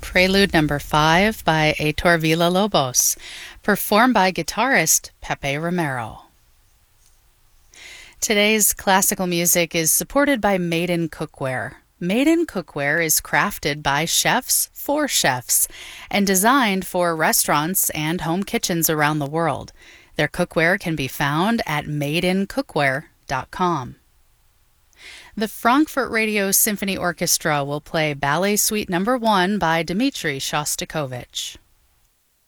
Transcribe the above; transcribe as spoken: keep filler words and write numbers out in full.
Prelude Number five by Heitor Villa-Lobos, performed by guitarist Pepe Romero. Today's classical music is supported by Maiden Cookware. Maiden Cookware is crafted by chefs for chefs and designed for restaurants and home kitchens around the world. Their cookware can be found at maiden cookware dot com. The Frankfurt Radio Symphony Orchestra will play Ballet Suite Number one by Dmitri Shostakovich.